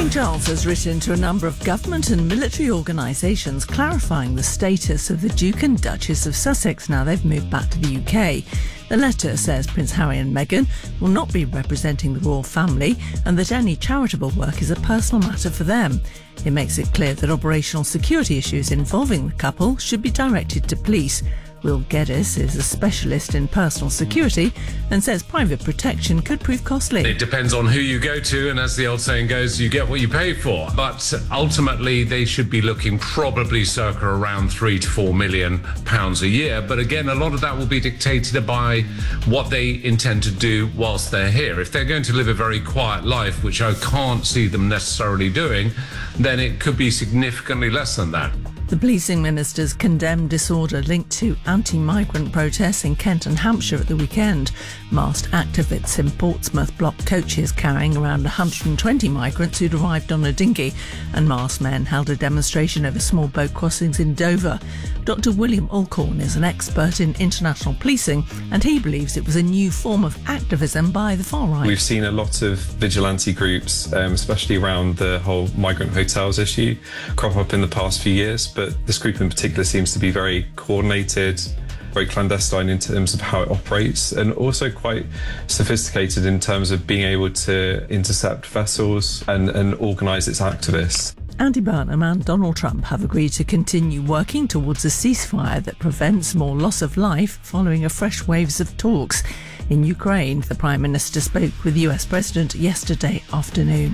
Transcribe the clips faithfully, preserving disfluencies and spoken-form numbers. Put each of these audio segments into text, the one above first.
King Charles has written to a number of government and military organisations clarifying the status of the Duke and Duchess of Sussex now they've moved back to the U K. The letter says Prince Harry and Meghan will not be representing the royal family and that any charitable work is a personal matter for them. It makes it clear that operational security issues involving the couple should be directed to police. Will Geddes is a specialist in personal security and says private protection could prove costly. It depends on who you go to, and as the old saying goes, you get what you pay for. But ultimately, they should be looking probably circa around three to four million pounds a year. But again, a lot of that will be dictated by what they intend to do whilst they're here. If they're going to live a very quiet life, which I can't see them necessarily doing, then it could be significantly less than that. The policing ministers condemned disorder linked to anti-migrant protests in Kent and Hampshire at the weekend. Masked activists in Portsmouth blocked coaches carrying around one hundred twenty migrants who'd arrived on a dinghy, and masked men held a demonstration over small boat crossings in Dover. Doctor William Alcorn is an expert in international policing, and he believes it was a new form of activism by the far right. We've seen a lot of vigilante groups, um, especially around the whole migrant hotels issue, crop up in the past few years, but this group in particular seems to be very coordinated, very clandestine in terms of how it operates, and also quite sophisticated in terms of being able to intercept vessels and, and organise its activists. Andy Burnham and Donald Trump have agreed to continue working towards a ceasefire that prevents more loss of life following a fresh waves of talks. In Ukraine, the Prime Minister spoke with the U S President yesterday afternoon.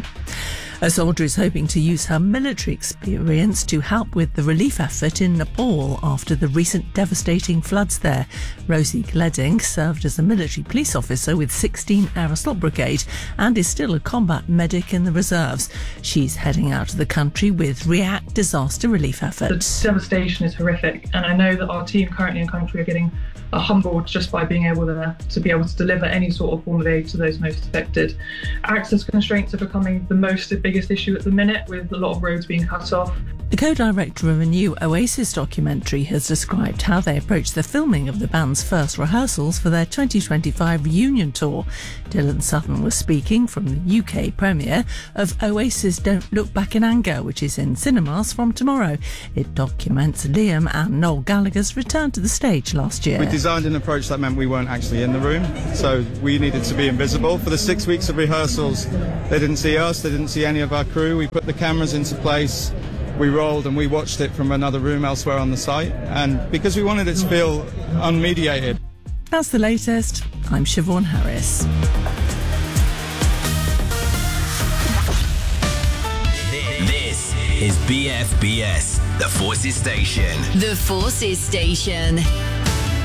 A soldier is hoping to use her military experience to help with the relief effort in Nepal after the recent devastating floods there. Rosie Gleding served as a military police officer with sixteen Air Assault Brigade and is still a combat medic in the reserves. She's heading out to the country with REACT disaster relief efforts. The devastation is horrific, and I know that our team currently in country are getting uh, humbled just by being able to, to be able to deliver any sort of form of aid to those most affected. Access constraints are becoming the most biggest issue at the minute, with a lot of roads being cut off. The co-director of a new Oasis documentary has described how they approached the filming of the band's first rehearsals for their twenty twenty-five reunion tour. Dylan Sutton was speaking from the U K premiere of Oasis Don't Look Back in Anger, which is in cinemas from tomorrow. It documents Liam and Noel Gallagher's return to the stage last year. We designed an approach that meant we weren't actually in the room, so we needed to be invisible. For the six weeks of rehearsals, they didn't see us, they didn't see any of our crew. We put the cameras into place, we rolled and we watched it from another room elsewhere on the site, and because we wanted it to feel unmediated. That's the latest. I'm Siobhan Harris. This is B F B S, the Forces Station. The Forces Station.